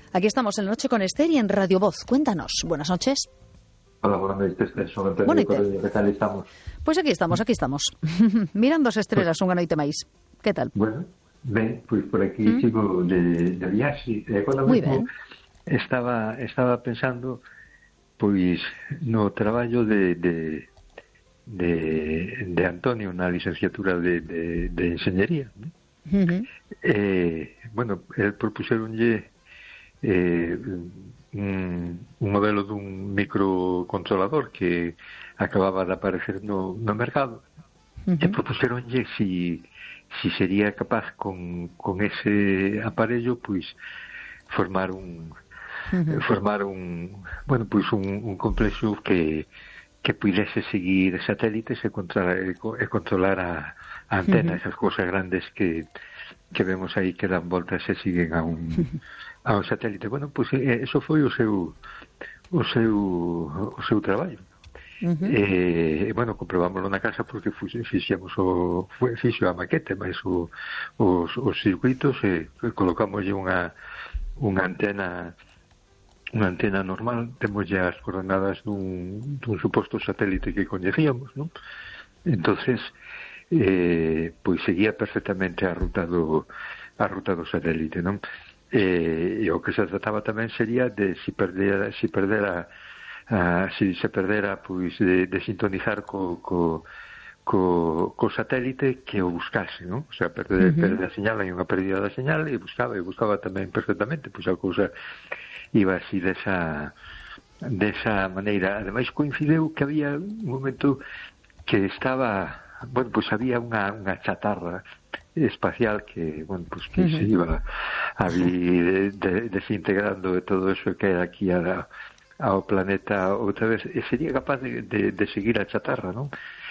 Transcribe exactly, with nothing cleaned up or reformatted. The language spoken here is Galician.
Aquí estamos en La Noche con Esther y en Radio Voz. Cuéntanos. Buenas noches. Hola, buenas noches, Esther. Son Antonio Correia. ¿Qué tal estamos? Pois aquí estamos, aquí estamos. Mirando as estrelas unha noite máis. Que tal? Bueno, ben, pois por aquí ¿Mm? sigo de, de viaxe. E agora Muy mesmo ben. estaba, estaba pensando pois no traballo de, de, de, de Antonio na licenciatura de, de, de Enxeñería. Uh-huh. Eh, bueno, el propuxeronlle eh, un, un modelo dun microcontrolador que acababa de aparecer no, no mercado. Uh-huh. E propuxeronlle si, si sería capaz con, con ese aparello pois formar un uh-huh. formar un bueno pois un, un complexo que que pudese seguir satélites e controlar, e controlar a, a antena, uh-huh. esas cousas grandes que que vemos aí que dan voltas e siguen a un a un satélite. Bueno, pois eso foi o seu o seu o seu traballo. Uh-huh. E, bueno, comprobámoslo na casa porque fixemos o fixo a maquete, mas o, os, os circuitos e colocámoslle unha unha antena unha antena normal, temos ya as coordenadas dun, dun suposto satélite que coñecíamos, non? Entonces eh, pois seguía perfectamente a ruta do a ruta do satélite, non? E, e o que se trataba tamén sería de si perdera si perdera a, si se perdera pois de, de sintonizar co, co co, co satélite que o buscase, non? O sea, perder, uh-huh. perder a señal, hai unha pérdida da señal e buscaba, e buscaba tamén perfectamente, pois a cousa iba así desa desa maneira. Ademais coincideu que había un momento que estaba, bueno, pois había unha, unha chatarra espacial que, bueno, pois que uh-huh. se iba a vir de, desintegrando de todo eso que era aquí a, ao planeta outra vez, e sería capaz de, de, de seguir a chatarra, non?